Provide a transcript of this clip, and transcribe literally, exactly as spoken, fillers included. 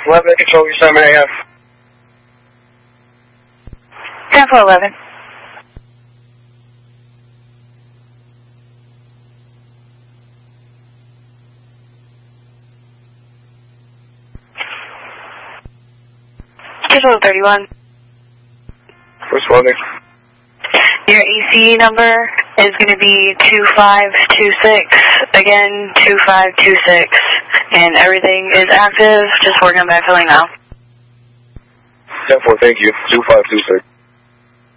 eleven, control your summon A F. ten four eleven. Control thirty-one. Responding. Your E C E number is going to be two five two six. Again, two five two six. And everything is active. Just working on backfilling now. ten four, thank you. two five two six.